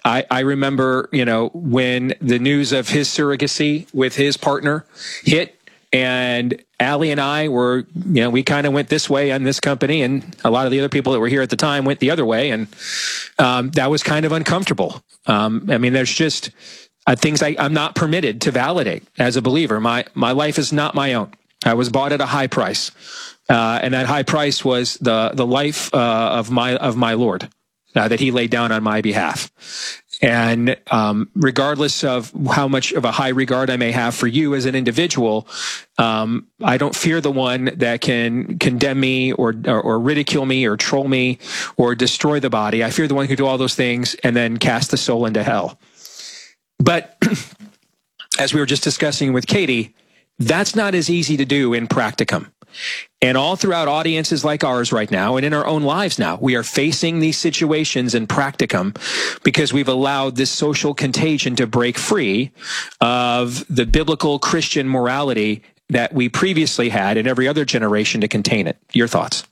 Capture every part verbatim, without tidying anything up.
I, I remember, you know, when the news of his surrogacy with his partner hit, and Allie and I were, you know, we kind of went this way on this company, and a lot of the other people that were here at the time went the other way, and um, that was kind of uncomfortable. Um, I mean, there's just uh, things I, I'm not permitted to validate as a believer. My my life is not my own. I was bought at a high price, uh, and that high price was the the life uh, of my of my Lord uh, that He laid down on my behalf. And um, regardless of how much of a high regard I may have for you as an individual, um, I don't fear the one that can condemn me or, or or ridicule me or troll me or destroy the body. I fear the one who do all those things and then cast the soul into hell. But as we were just discussing with Katie, that's not as easy to do in practicum. And all throughout audiences like ours right now, and in our own lives now, we are facing these situations in practicum because we've allowed this social contagion to break free of the biblical Christian morality that we previously had in every other generation to contain it. Your thoughts?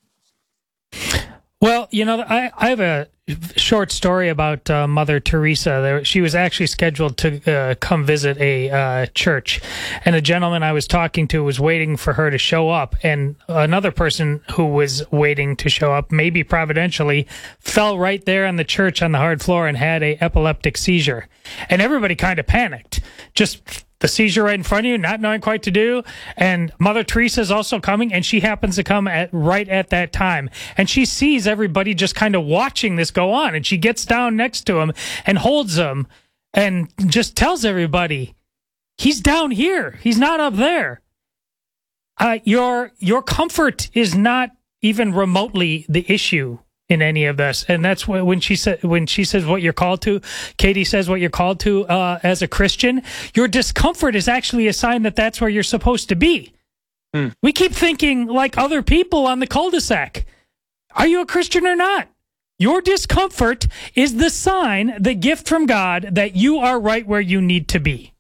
Well, you know, I, I have a short story about uh, Mother Teresa. There, she was actually scheduled to uh, come visit a uh, church, and the gentleman I was talking to was waiting for her to show up, and another person who was waiting to show up, maybe providentially, fell right there on the church on the hard floor and had a epileptic seizure. And everybody kind of panicked. Just the seizure right in front of you, not knowing quite to do. And Mother Teresa is also coming, and she happens to come at right at that time. And she sees everybody just kind of watching this go on, and she gets down next to him and holds him and just tells everybody, he's down here. He's not up there. Uh, your your comfort is not even remotely the issue in any of this. And that's when she said, when she says what you're called to, Katie says what you're called to uh, as a Christian, your discomfort is actually a sign that that's where you're supposed to be. Mm. We keep thinking like other people on the cul-de-sac. Are you a Christian or not? Your discomfort is the sign, the gift from God, that you are right where you need to be.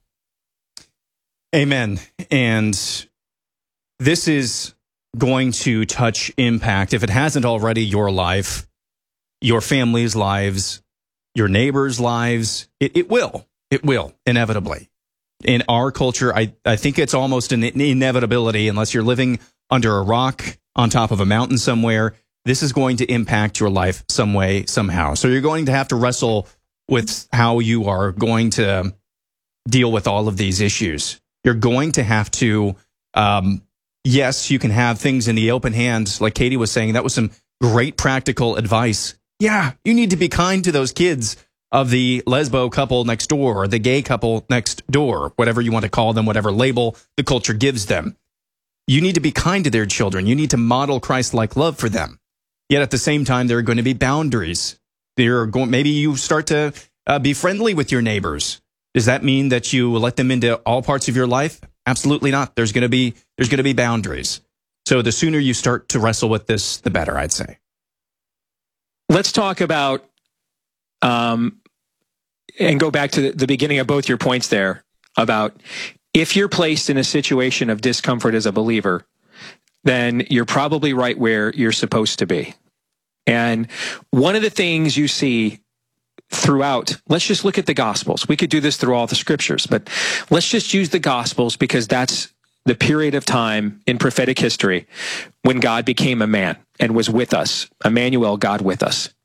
Amen. And this is going to touch, impact, if it hasn't already, your life, your family's lives, your neighbors' lives. It, it will. It will, inevitably. In our culture, I, I think it's almost an inevitability, unless you're living under a rock on top of a mountain somewhere. This is going to impact your life some way, somehow. So you're going to have to wrestle with how you are going to deal with all of these issues. You're going to have to... Um, Yes, you can have things in the open hand, like Katie was saying. That was some great practical advice. Yeah, you need to be kind to those kids of the lesbo couple next door, or the gay couple next door, whatever you want to call them, whatever label the culture gives them. You need to be kind to their children. You need to model Christ-like love for them. Yet at the same time, there are going to be boundaries. There are going, maybe you start to uh, be friendly with your neighbors. Does that mean that you let them into all parts of your life? Absolutely not. There's going to be there's going to be boundaries. So the sooner you start to wrestle with this, the better, I'd say. Let's talk about um, and go back to the, the beginning of both your points there about if you're placed in a situation of discomfort as a believer, then you're probably right where you're supposed to be. And one of the things you see throughout, let's just look at the Gospels. We could do this through all the scriptures, but let's just use the Gospels because that's the period of time in prophetic history when God became a man and was with us. Emmanuel, God with us.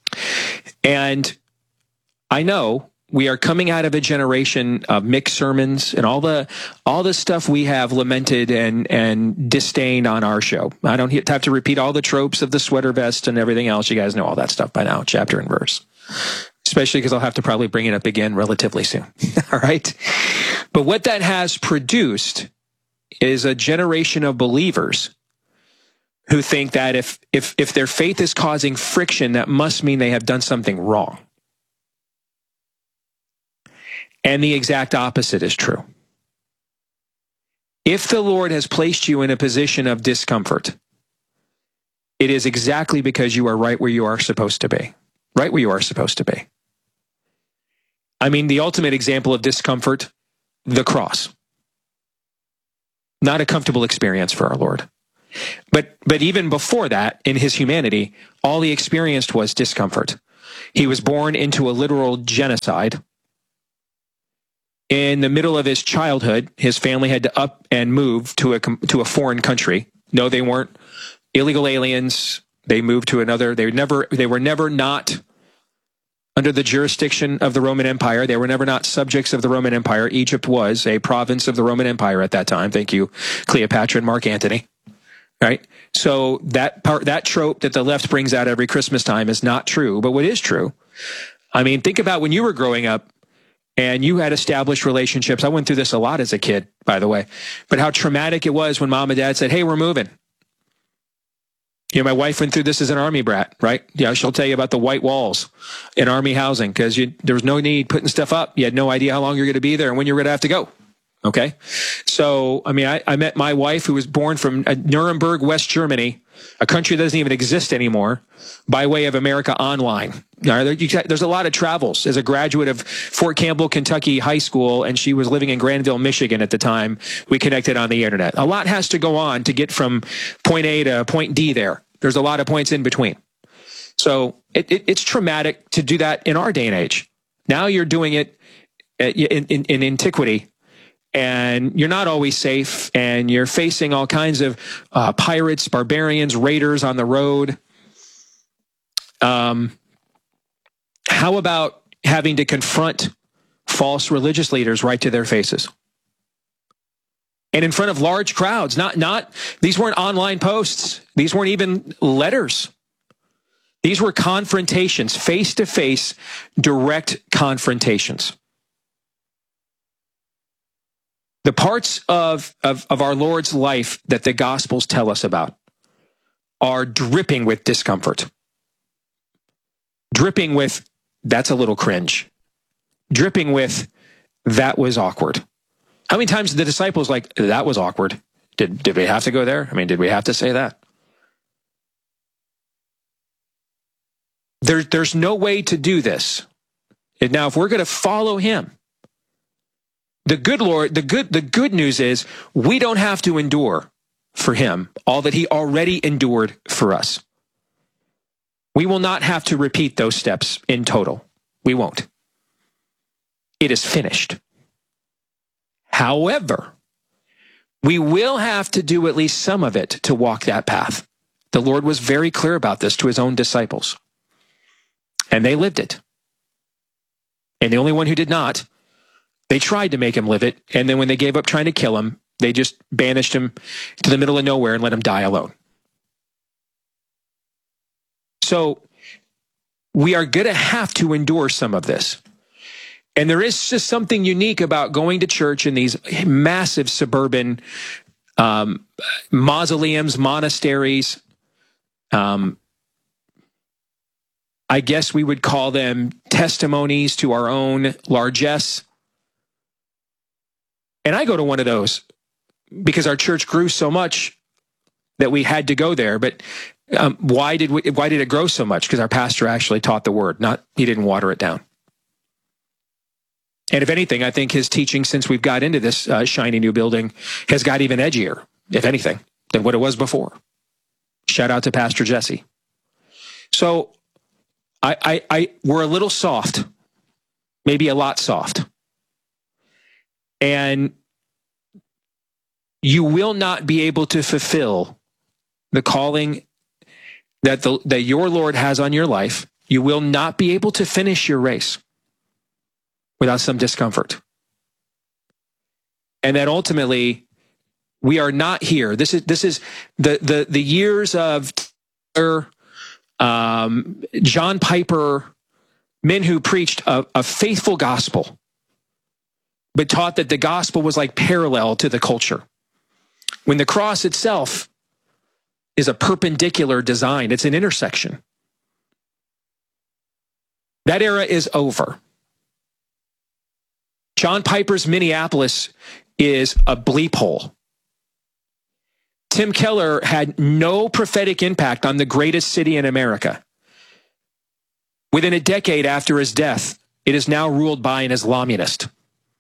And I know we are coming out of a generation of mixed sermons and all the all the stuff we have lamented and and disdained on our show. I don't have to repeat all the tropes of the sweater vest and everything else. You guys know all that stuff by now, chapter and verse. Especially because I'll have to probably bring it up again relatively soon. All right? But what that has produced is a generation of believers who think that if if if their faith is causing friction, that must mean they have done something wrong. And the exact opposite is true. If the Lord has placed you in a position of discomfort, it is exactly because you are right where you are supposed to be. Right where you are supposed to be. I mean, the ultimate example of discomfort, the cross. Not a comfortable experience for our Lord. But but even before that, in his humanity, all he experienced was discomfort. He was born into a literal genocide. In the middle of his childhood, his family had to up and move to a to a foreign country. No, they weren't illegal aliens. They moved to another. They were never. They were never not under the jurisdiction of the Roman Empire. They were never not subjects of the Roman Empire. Egypt was a province of the Roman Empire at that time. Thank you, Cleopatra and Mark Antony. Right? So that part, that trope that the left brings out every Christmas time is not true. But what is true, I mean, think about when you were growing up and you had established relationships. I went through this a lot as a kid, by the way, but how traumatic it was when mom and dad said, hey, we're moving. You know, my wife went through this as an Army brat, right? Yeah, she'll tell you about the white walls in Army housing because there was no need putting stuff up. You had no idea how long you're going to be there and when you're going to have to go. Okay. So, I mean, I, I met my wife who was born from Nuremberg, West Germany, a country that doesn't even exist anymore, by way of America Online. Now, there, you, there's a lot of travels. As a graduate of Fort Campbell, Kentucky High School, and she was living in Granville, Michigan at the time, we connected on the internet. A lot has to go on to get from point A to point D there. There's a lot of points in between. So it, it, it's traumatic to do that in our day and age. Now you're doing it in, in, in antiquity. And you're not always safe, and you're facing all kinds of uh, pirates, barbarians, raiders on the road. Um, how about having to confront false religious leaders right to their faces? And in front of large crowds, not, not, these weren't online posts. These weren't even letters. These were confrontations, face-to-face, direct confrontations. The parts of, of, of our Lord's life that the Gospels tell us about are dripping with discomfort. Dripping with, that's a little cringe. Dripping with, that was awkward. How many times did the disciples like, that was awkward? Did, did we have to go there? I mean, did we have to say that? There, there's no way to do this. And now, if we're going to follow him, The good Lord, the good, the good news is we don't have to endure for him all that he already endured for us. We will not have to repeat those steps in total. We won't. It is finished. However, we will have to do at least some of it to walk that path. The Lord was very clear about this to his own disciples. And they lived it. And the only one who did not, they tried to make him live it, and then when they gave up trying to kill him, they just banished him to the middle of nowhere and let him die alone. So we are going to have to endure some of this. And there is just something unique about going to church in these massive suburban um, mausoleums, monasteries. Um, I guess we would call them testimonies to our own largesse. And I go to one of those because our church grew so much that we had to go there. But um, why did we, why did it grow so much? Because our pastor actually taught the word, not he didn't water it down. And if anything, I think his teaching since we've got into this uh, shiny new building has got even edgier, if anything, than what it was before. Shout out to Pastor Jesse. So I, I, I we're a little soft, maybe a lot soft. And you will not be able to fulfill the calling that the, that your Lord has on your life. You will not be able to finish your race without some discomfort. And that ultimately, we are not here. This is this is the the the years of um, John Piper, men who preached a, a faithful gospel, but taught that the gospel was like parallel to the culture. When the cross itself is a perpendicular design, it's an intersection. That era is over. John Piper's Minneapolis is a bleep hole. Tim Keller had no prophetic impact on the greatest city in America. Within a decade after his death, it is now ruled by an Islamist.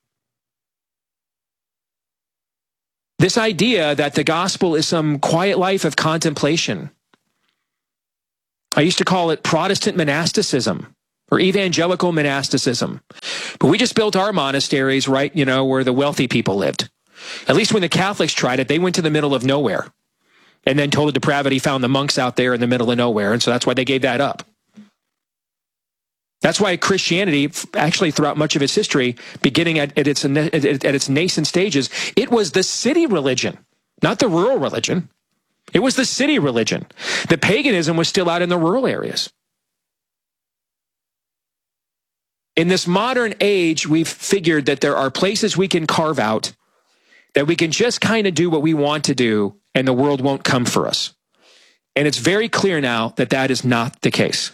This idea that the gospel is some quiet life of contemplation. I used to call it Protestant monasticism. or evangelical monasticism. But we just built our monasteries right, you know, where the wealthy people lived. At least when the Catholics tried it, they went to the middle of nowhere. And then Total Depravity found the monks out there in the middle of nowhere. And so that's why they gave that up. That's why Christianity, actually throughout much of its history, beginning at, at, its, at, at its nascent stages, it was the city religion, not the rural religion. It was the city religion. The paganism was still out in the rural areas. In this modern age, we've figured that there are places we can carve out, that we can just kind of do what we want to do, and the world won't come for us. And it's very clear now that that is not the case.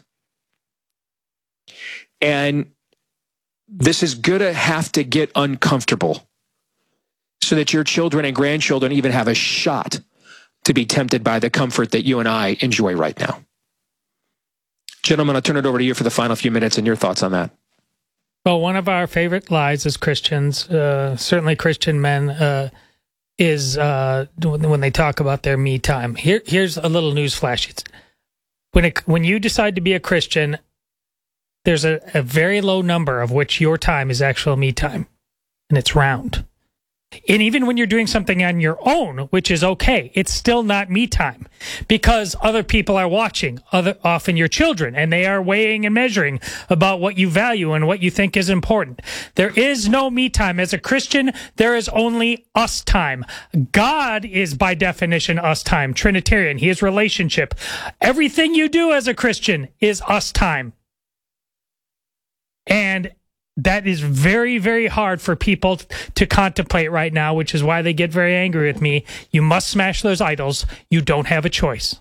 And this is going to have to get uncomfortable so that your children and grandchildren even have a shot to be tempted by the comfort that you and I enjoy right now. Gentlemen, I'll turn it over to you for the final few minutes and your thoughts on that. Well, one of our favorite lies as Christians, uh, certainly Christian men, uh, is uh, when they talk about their me time. Here, here's a little news flash. It's, when, it, when you decide to be a Christian, there's a, a very low number of which your time is actual me time, and it's round. And even when you're doing something on your own, which is okay, it's still not me time because other people are watching, other, often your children, and they are weighing and measuring about what you value and what you think is important. There is no me time. As a Christian, there is only us time. God is by definition us time, Trinitarian. He is relationship. Everything you do as a Christian is us time. And that is very, very hard for people to contemplate right now, which is why they get very angry with me. You must smash those idols. You don't have a choice.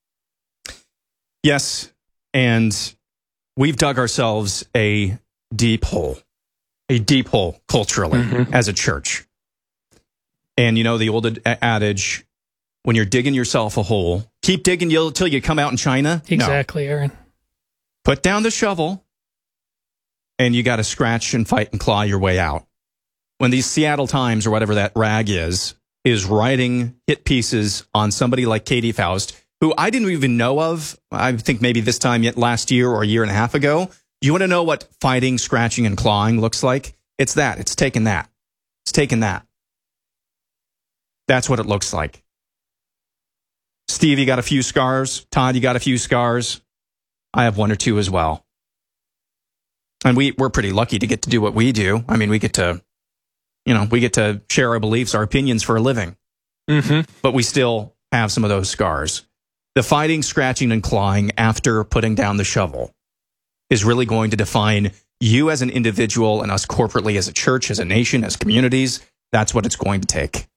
Yes, and we've dug ourselves a deep hole, a deep hole culturally mm-hmm. as a church. And you know the old adage, when you're digging yourself a hole, keep digging till you come out in China. Exactly, no. Aaron. Put down the shovel. And you got to scratch and fight and claw your way out. When these Seattle Times or whatever that rag is, is writing hit pieces on somebody like Katie Faust, who I didn't even know of, I think maybe this time yet last year or a year and a half ago. You want to know what fighting, scratching, and clawing looks like? It's that. It's taking that. It's taking that. That's what it looks like. Steve, you got a few scars. Todd, you got a few scars. I have one or two as well. And we, we're pretty lucky to get to do what we do. I mean, we get to, you know, we get to share our beliefs, our opinions for a living. Mm-hmm. But we still have some of those scars. The fighting, scratching, and clawing after putting down the shovel is really going to define you as an individual and us corporately as a church, as a nation, as communities. That's what it's going to take.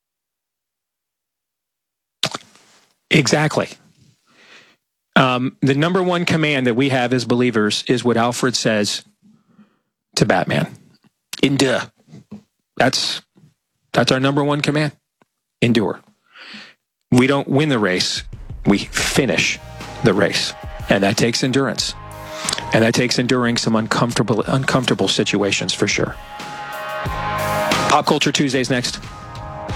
Exactly. Um, the number one command that we have as believers is what Alfred says to Batman. Endure. That's, that's our number one command. Endure. We don't win the race. We finish the race. And that takes endurance. And that takes enduring some uncomfortable, uncomfortable situations for sure. Pop Culture Tuesdays next.